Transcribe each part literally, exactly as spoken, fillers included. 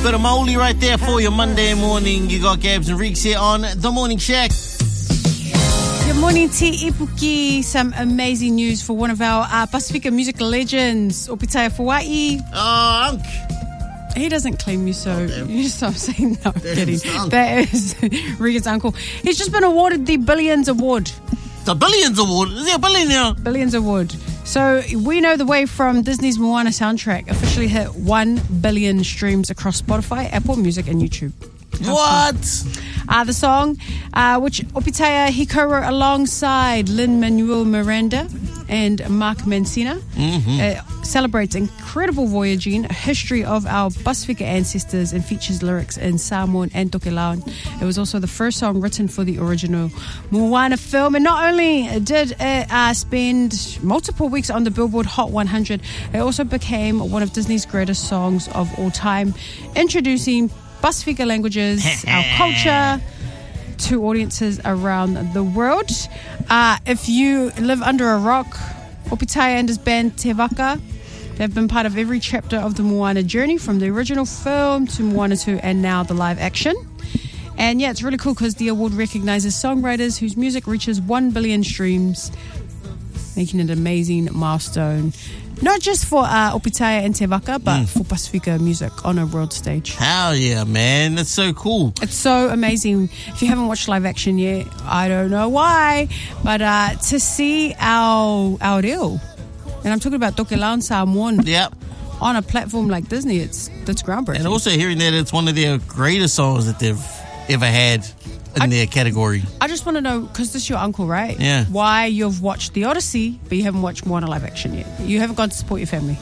Bit of Maoli right there for your Monday morning. You got Gabs and Reeks here on The Morning Shack. Good morning, Te Ipuki. Some amazing news for one of our uh, Pacifica music legends, Opitaia Fuai. Oh, Unc. He doesn't claim you, so Oh, you stop saying no. I'm kidding. Unc. That is Regan's uncle. He's just been awarded the Billions Award. The Billions Award. Is he a billionaire? Billions Award. So We Know the Way from Disney's Moana soundtrack officially hit one billion streams across Spotify, Apple Music, and YouTube. What? Uh, the song, uh, which Opitaia he co-wrote alongside Lin-Manuel Miranda and Mark Mancina, Mm-hmm. uh, celebrates incredible voyaging, a history of our Pacifica ancestors, and features lyrics in Samoan and Tokelauan. It was also the first song written for the original Moana film, and not only did it uh, spend multiple weeks on the Billboard Hot one hundred, it also became one of Disney's greatest songs of all time, introducing Pacifica languages, our culture, to audiences around the world. Uh, if you live under a rock, Opitaia and his band Te Waka, they've been part of every chapter of the Moana journey, from the original film to Moana two and now the live action. And yeah, it's really cool because the award recognizes songwriters whose music reaches one billion streams, making it an amazing milestone. Not just for uh, Opitaia and Te Waka, but mm. for Pacifica music on a world stage. Hell yeah, man. That's so cool. It's so amazing. If you haven't watched live action yet, I don't know why, but uh, to see our, our reo, and I'm talking about Tokelauan Samoan, Yep. on a platform like Disney, it's that's groundbreaking. And also hearing that it's one of their greatest songs that they've ever had in I, their category. I just want to know, because this is your uncle, right? Yeah. Why you've watched The Odyssey, but you haven't watched Moana live action yet. You haven't gone to support your family.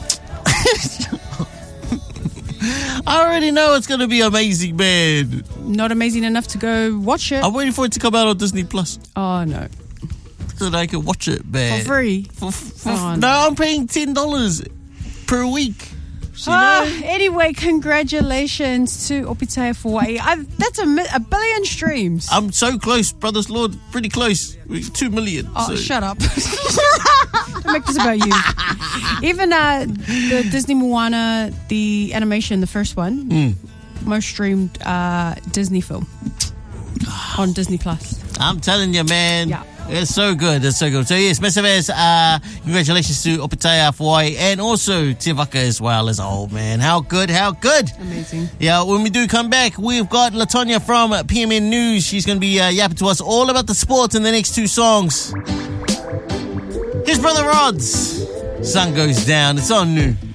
I already know it's going to be amazing, man. Not amazing enough to go watch it. I'm waiting for it to come out on Disney Plus Oh, no. so that I can watch it, man. For free? For, for, Oh, no, no. I'm paying ten dollars per week. So, you Ah, know, anyway, congratulations to Opitaia Fuai. I, that's a, mi- a billion streams. I'm so close, Brothers Lord. Pretty close. We're two million. Oh, so. shut up. Don't make this about you. Even uh, the Disney Moana, the animation, the first one, Mm. most streamed uh, Disney film on Disney Plus. I'm telling you, man. Yeah. It's so good. It's so good. So, yes, massive as uh, congratulations to Opitaia Fuai and also Te Waka as well as a whole, man. How good, how good. Amazing. Yeah, when we do come back, we've got Latonya from P M N News. She's going to be uh, yapping to us all about the sport in the next two songs. Here's Brother Rods. Sun Goes Down. It's on New.